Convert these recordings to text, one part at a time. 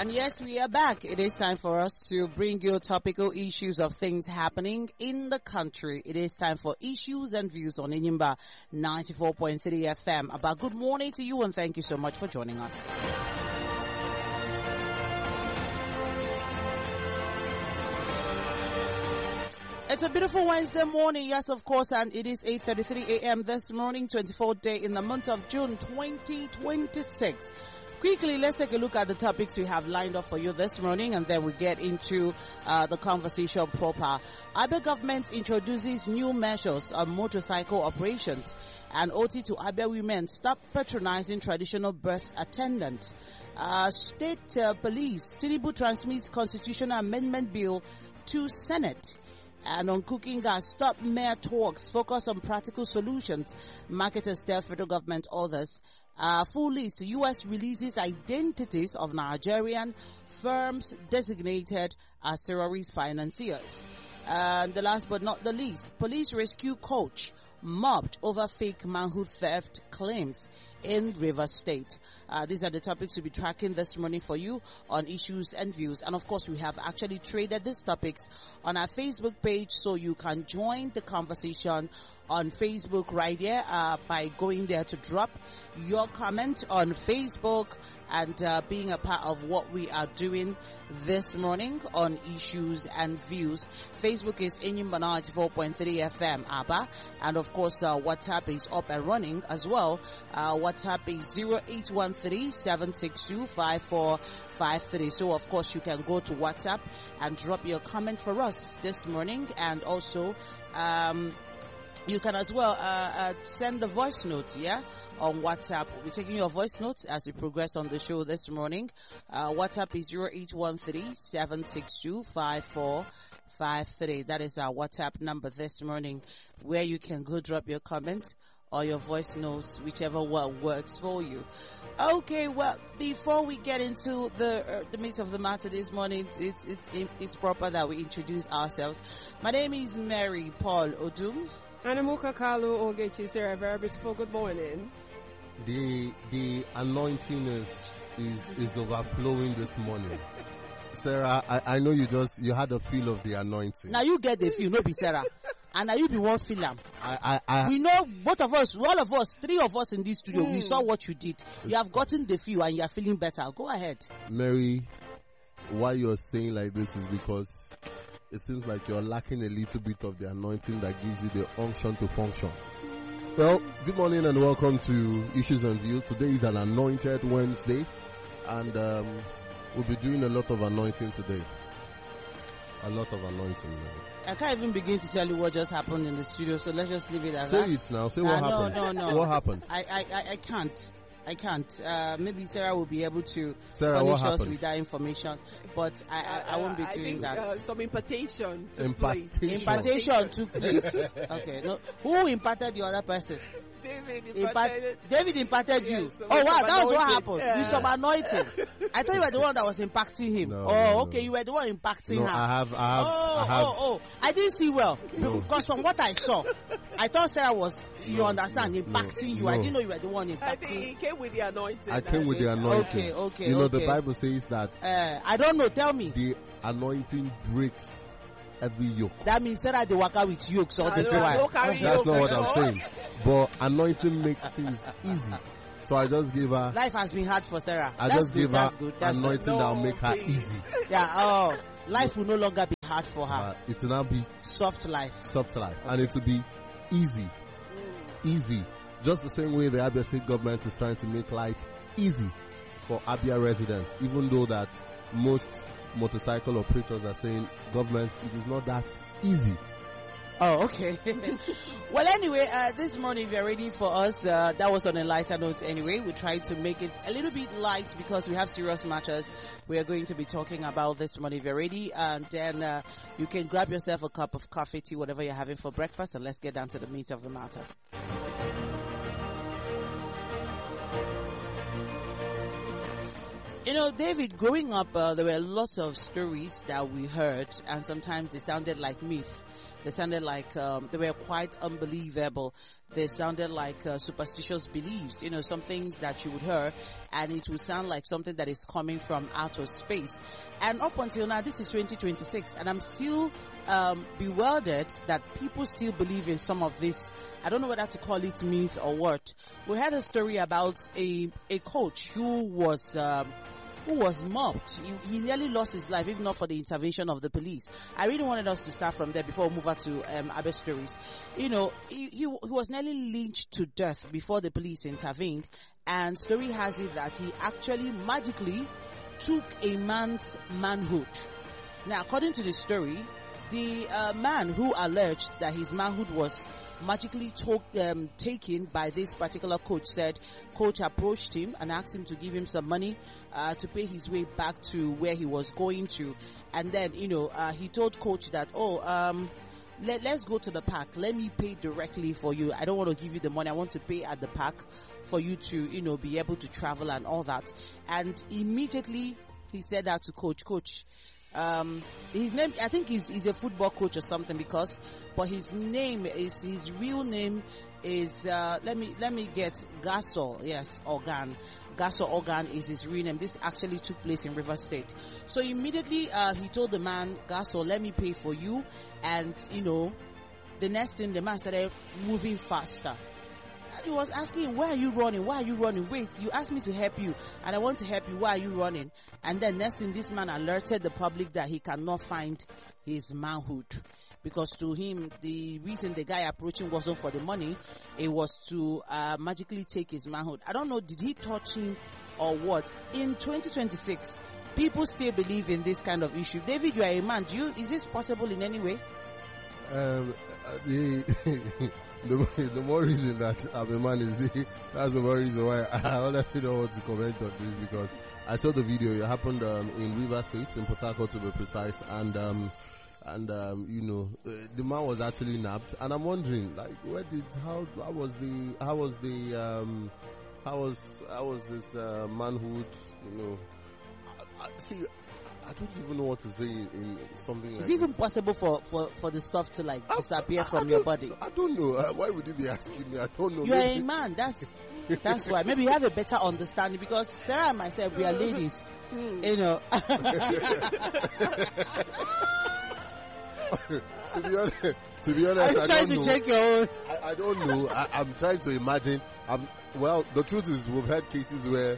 And yes, we are back. It is time for us to bring you topical issues of things happening in the country. It is time for Issues and Views on Enyimba 94.3 FM. About good morning to you and thank you so much for joining us. It's a beautiful Wednesday morning, yes, of course, and it is 8:33 a.m. this morning, 24th day in the month of June 2026. Quickly, let's take a look at the topics we have lined up for you this morning, and then we get into the conversation proper. Abia government introduces new measures on motorcycle operations, and OT to Abia women stop patronizing traditional birth attendants. State police, Tinubu transmits constitutional amendment bill to Senate. And on cooking gas, stop mere talks, focus on practical solutions. Marketers tell federal government others. Full list, U.S. releases identities of Nigerian firms designated as terrorist financiers. And the last but not the least, police rescue coach mobbed over fake manhood theft claims in Rivers State. These are the topics we'll be tracking this morning for you on Issues and Views. And of course, we have actually traded these topics on our Facebook page, so you can join the conversation on Facebook right here by going there to drop your comment on Facebook and being a part of what we are doing this morning on Issues and Views. Facebook is Enyimba 94.3 FM ABBA, and of course WhatsApp is up and running as well. WhatsApp is 0813-762-5453. So of course you can go to WhatsApp and drop your comment for us this morning, and also you can as well send the voice note, on WhatsApp. We'll be taking your voice notes as we progress on the show this morning. WhatsApp is 0813-762-5453. That is our WhatsApp number this morning, where you can go drop your comments or your voice notes, whichever one works for you. Okay, well, before we get into the meat of the matter this morning, it's proper that we introduce ourselves. My name is Mary Paul Odum. Anamuka Kalu Ogechi, Sarah, very beautiful. Good morning. The anointing is overflowing this morning. Sarah, I know you had a feel of the anointing. Now you get the feel, no be Sarah. And now you be one film. We know both of us, all of us, three of us in this studio, we saw what you did. You have gotten the feel and you are feeling better. Go ahead. Mary, why you're saying like this is because it seems like you're lacking a little bit of the anointing that gives you the unction to function. Well, good morning and welcome to Issues and Views. Today is an anointed Wednesday, and we'll be doing a lot of anointing today. A lot of anointing. I can't even begin to tell you what just happened in the studio, so let's just leave it as that. Say it now. Say what happened. No. What happened? I can't. Maybe Sarah will be able to furnish us with that information, but I won't be doing that. Some impartation took place. Impartation took place. Okay. No, who imparted the other person? David imparted you. Yes, so oh wow, that was what happened. Yeah. You some anointing. I thought you were the one that was impacting him. No. You were the one impacting no, her. I have. I didn't see well No. because from what I saw, I thought Sarah was, you understand, impacting you. I didn't know you were the one impacting. I think he came with the anointing. I came with the anointing. Okay. You know, the Bible says that. I don't know. Tell me. The anointing breaks every yoke. That means Sarah they work out with yokes all this while. That's not what I'm saying. But anointing makes things easy. So I just gave her. Life has been hard for Sarah. I just gave her anointing that will make her easy. Yeah. Life will no longer be hard for her. It will now be soft life. Okay. And it will be easy. Easy. Just the same way the Abia State government is trying to make life easy for Abia residents, even though that most motorcycle operators are saying, government, it is not that easy. Oh, okay. Well, anyway, this morning, if you're ready for us, that was on a lighter note anyway. We tried to make it a little bit light because we have serious matters we are going to be talking about this morning. If you're ready, and then you can grab yourself a cup of coffee, tea, whatever you're having for breakfast, and let's get down to the meat of the matter. You know, David, growing up, there were lots of stories that we heard, and sometimes they sounded like myth. They sounded like they were quite unbelievable. they sounded like superstitious beliefs, some things that you would hear, and it would sound like something that is coming from outer space. And up until now, this is 2026, and I'm still bewildered that people still believe in some of this. I don't know whether to call it myth or what. We had a story about a coach who was mobbed. He nearly lost his life, if not for the intervention of the police. I really wanted us to start from there before we move on to other stories. He was nearly lynched to death before the police intervened, and story has it that he actually magically took a man's manhood. Now, according to the story, the man who alleged that his manhood was magically taken by this particular coach said coach approached him and asked him to give him some money to pay his way back to where he was going to, and then he told coach that let's go to the park, let me pay directly for you, I don't want to give you the money, I want to pay at the park for you to be able to travel and all that. And immediately he said that to coach. His name, I think he's a football coach or something, but his real name is let me get Gasol. Yes, Organ. Gasol Organ is his real name. This actually took place in River State. So immediately he told the man, Gasol, let me pay for you, and the next thing, the man started moving faster. He was asking, why are you running? Wait, you asked me to help you, and I want to help you. Why are you running? And then next thing, this man alerted the public that he cannot find his manhood, because to him, the reason the guy approaching wasn't for the money, it was to magically take his manhood. I don't know, did he touch him or what? In 2026, people still believe in this kind of issue. David, you are a man. Is this possible in any way? The more reason that I'm a man that's the more reason why I honestly don't want to comment on this, because I saw the video. It happened in River State, in Port Harcourt to be precise, and the man was actually nabbed, and I'm wondering, like, how was this manhood? I don't even know what to say in something like Is it even possible for the stuff to disappear from your body? I don't know. Why would you be asking me? I don't know. You're a man. That's why. Maybe you have a better understanding, because Sarah and myself, we are ladies. To be honest, I'm trying to check your own. I don't know. I'm trying to imagine. The truth is, we've had cases where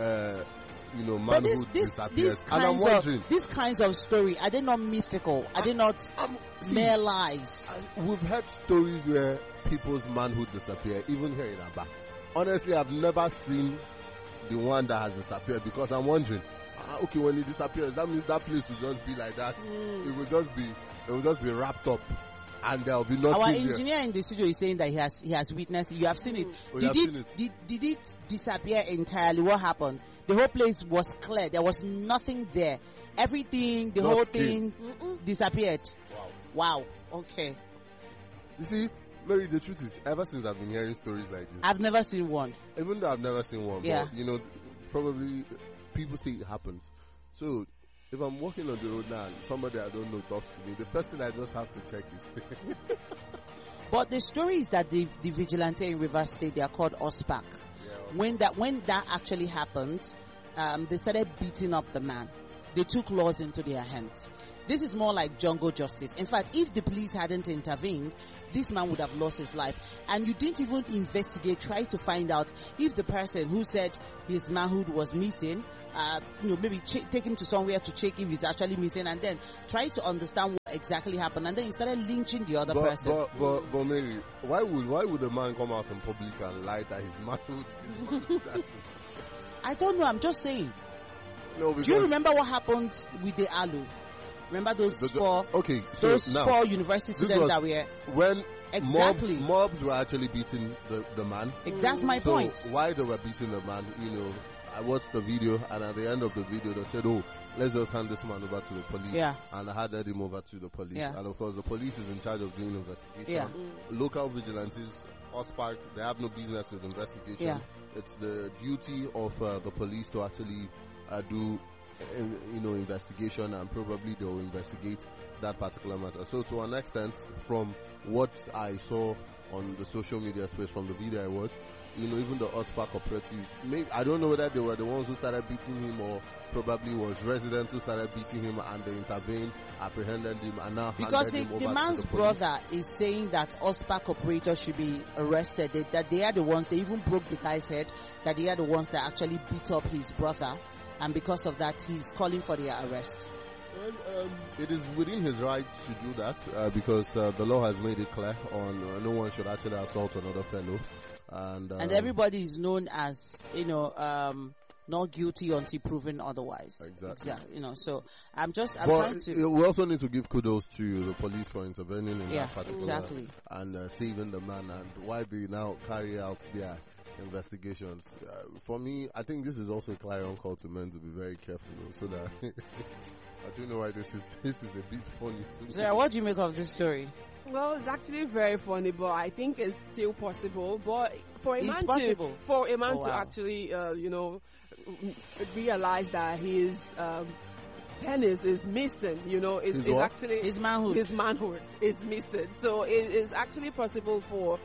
manhood disappears. And I'm wondering, these kinds of story, are they not mythical? Are they not mere lies? We've had stories where people's manhood disappear, even here in Aba. Honestly, I've never seen the one that has disappeared, because I'm wondering, when it disappears, that means that place will just be like that. It will just be wrapped up, and there will be nothing. Our engineer in the studio is saying that he has witnessed it. You have seen it. Did it disappear entirely? What happened? The whole place was clear. There was nothing there. Everything, the whole thing disappeared. Wow. Okay. You see, Mary, the truth is, ever since I've been hearing stories like this, I've never seen one. Even though I've never seen one, yeah. But, probably people say it happens. So, if I'm walking on the road now and somebody I don't know talks to me, the first thing I just have to check is... But the story is that the vigilante in River State, they are called OSPAC. Yeah, when that actually happened, they started beating up the man. They took laws into their hands. This is more like jungle justice. In fact, if the police hadn't intervened, this man would have lost his life. And you didn't even investigate, try to find out if the person who said his manhood was missing, maybe take him to somewhere to check if he's actually missing, and then try to understand what exactly happened. And then you started lynching the other person. But Mary, why would a man come out in public and lie that his manhood is I don't know. I'm just saying. No, do you remember what happened with the ALU? Remember those four university students that were... When exactly mobs were actually beating the man. That's my point. Why they were beating the man, I watched the video, and at the end of the video they said, let's just hand this man over to the police. Yeah. And I handed him over to the police. Yeah. And of course the police is in charge of doing investigation. Yeah. Local vigilantes, OSPAC, they have no business with investigation. Yeah. It's the duty of the police to actually do investigation, and probably they'll investigate that particular matter. So to an extent, from what I saw on the social media space from the video I watched. Even the OSPAC operatives, maybe, I don't know whether they were the ones who started beating him or probably was residents who started beating him and they intervened, apprehended him, and now because handed him over the to man's the police. brother is saying that OSPAC operators should be arrested, that they are the ones, they even broke the guy's head, that they are the ones that actually beat up his brother, and because of that he's calling for their arrest. Well, it is within his right to do that because the law has made it clear on no one should actually assault another fellow. And everybody is known as, not guilty until proven otherwise. Exactly. So I'm trying to. We also need to give kudos to the police for intervening in that particular exactly. and saving the man, and why they now carry out their investigations. For me, I think this is also a clarion call to men to be very careful, so that I don't know why this is a bit funny to me. Sarah, what do you make of this story? Well, it's actually very funny, but I think it's still possible. But for a It's man possible. to actually, realize that his penis is missing, is actually his manhood. His manhood is missing. So it is actually possible for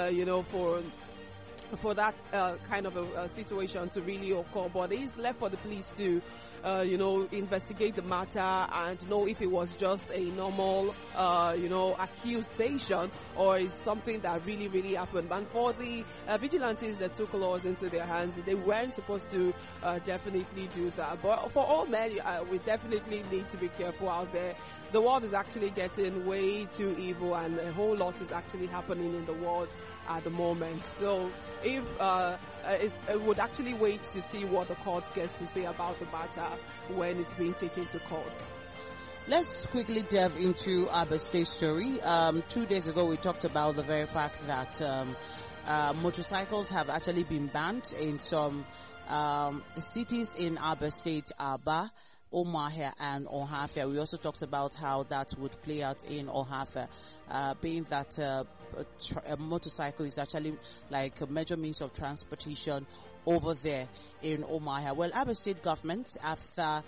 that kind of a situation to really occur, but it's left for the police to investigate the matter and know if it was just a normal accusation or is something that really, really happened. And for the vigilantes that took laws into their hands, they weren't supposed to definitely do that. But for all men, we definitely need to be careful out there. The world is actually getting way too evil, and a whole lot is actually happening in the world at the moment. So if it would actually wait to see what the court gets to say about the matter when it's being taken to court. Let's quickly delve into Abba State story. 2 days ago, we talked about the very fact that motorcycles have actually been banned in some cities in Abba State, Aba, Omahia and Ohafia. We also talked about how that would play out in Ohafia, being that a motorcycle is actually like a major means of transportation over there in Omahia. Well, Abba State government, after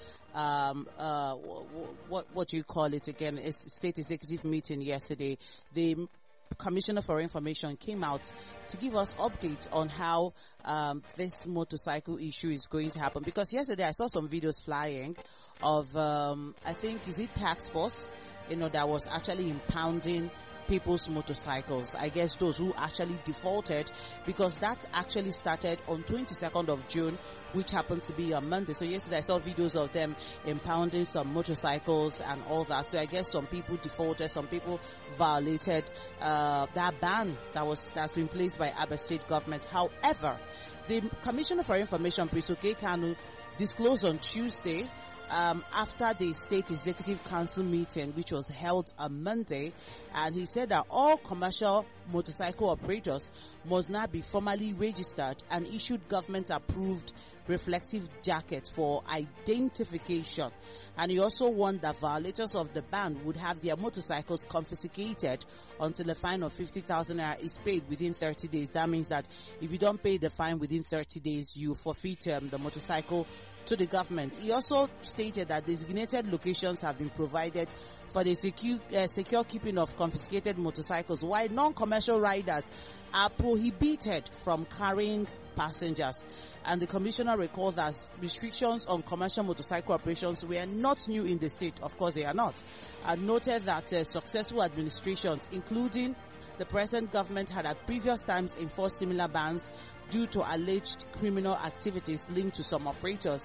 what do you call it again? It's a state executive meeting yesterday. The Commissioner for Information came out to give us updates on how this motorcycle issue is going to happen. Because yesterday I saw some videos flying of I think is it task force, that was actually impounding people's motorcycles. I guess those who actually defaulted, because that actually started on 22nd of June, which happened to be a Monday. So yesterday I saw videos of them impounding some motorcycles and all that. So I guess some people defaulted, some people violated that ban that's been placed by Abba State government. However, the Commissioner for Information, Prisoke Kanu, disclosed on Tuesday after the State Executive Council meeting, which was held on Monday, and he said that all commercial motorcycle operators must now be formally registered and issued government-approved reflective jackets for identification. And he also warned that violators of the ban would have their motorcycles confiscated until a fine of 50,000 naira is paid within 30 days. That means that if you don't pay the fine within 30 days, you forfeit the motorcycle to the government. He also stated that designated locations have been provided for the secure keeping of confiscated motorcycles, while non-commercial riders are prohibited from carrying passengers. And the commissioner recalled that restrictions on commercial motorcycle operations were not new in the state. Of course they are not. And noted that successful administrations, including the present government, had at previous times enforced similar bans due to alleged criminal activities linked to some operators.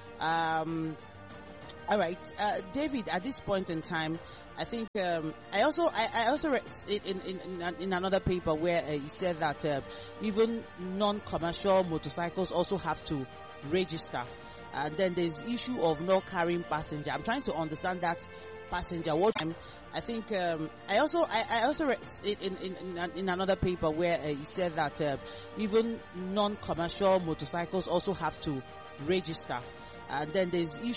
All right, David, at this point in time, I think I also read it in another paper where he said that even non-commercial motorcycles also have to register. And then there's the issue of not carrying passenger. I'm trying to understand that passenger. What I think I also read it in another paper where he said that even non-commercial motorcycles also have to register. And then there's the issue